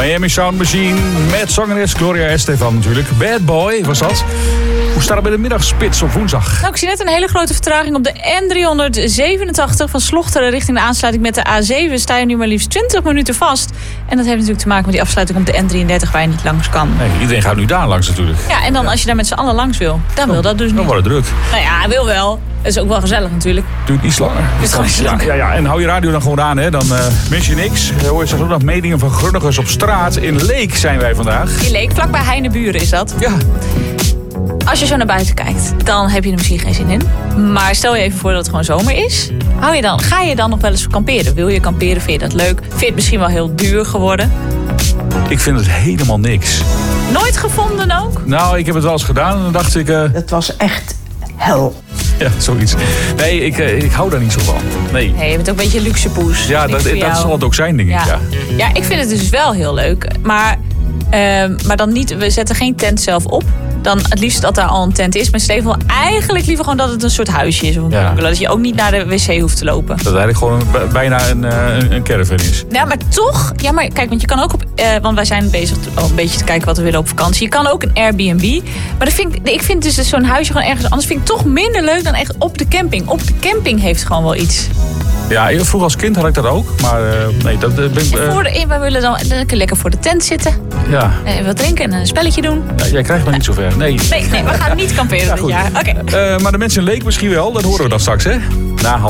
Miami Sound Machine met zangeres Gloria Estefan natuurlijk. Bad Boy was dat. Hoe staat het bij de middagspits op woensdag? Nou, ik zie net een hele grote vertraging op de N387 van Slochteren richting de aansluiting met de A7. Sta je nu maar liefst 20 minuten vast. En dat heeft natuurlijk te maken met die afsluiting op de N33 waar je niet langs kan. Nee, iedereen gaat nu daar langs natuurlijk. Ja, en dan als je daar met z'n allen langs wil, dan wil dat dus niet. Dan wordt het druk. Nou ja, wil wel. Dat is ook wel gezellig natuurlijk. Duurt iets langer. Ja, en hou je radio dan gewoon aan, hè. Dan mis je niks. Hoor je straks ook nog meningen van grunnigers op straat. In Leek zijn wij vandaag. In Leek, vlakbij Heineburen is dat. Ja. Als je zo naar buiten kijkt, dan heb je er misschien geen zin in. Maar stel je even voor dat het gewoon zomer is. Ga je dan nog wel eens kamperen? Wil je kamperen? Vind je dat leuk? Vind je het misschien wel heel duur geworden? Ik vind het helemaal niks. Nooit gevonden ook? Nou, ik heb het wel eens gedaan en dan dacht ik... Het was echt hel. Ja, zoiets. Nee, ik hou daar niet zo van. Nee. Je bent ook een beetje een luxe poes. Ja, dat zal het ook zijn, denk ik. Ja, ik vind het dus wel heel leuk. Maar dan niet, we zetten geen tent zelf op. Dan het liefst dat daar al een tent is. Maar Steven wil eigenlijk liever gewoon dat het een soort huisje is. Of een bungalow. Dat je ook niet naar de wc hoeft te lopen. Dat het eigenlijk gewoon bijna een caravan is. Ja, maar toch. Ja, maar kijk, want je kan ook want wij zijn bezig een beetje te kijken wat we willen op vakantie. Je kan ook een Airbnb. Maar ik vind dus zo'n huisje gewoon ergens anders. Vind ik toch minder leuk dan echt op de camping. Op de camping heeft gewoon wel iets. Ja, vroeger als kind had ik dat ook. Maar nee, dat ben ik... wij willen dan lekker voor de tent zitten. Ja. Wat drinken en een spelletje doen. Ja, jij krijgt nog niet zover. Nee, we gaan niet kamperen dit jaar. Okay. Maar de mensen in Leek misschien wel. Dat horen we dan straks, hè? Na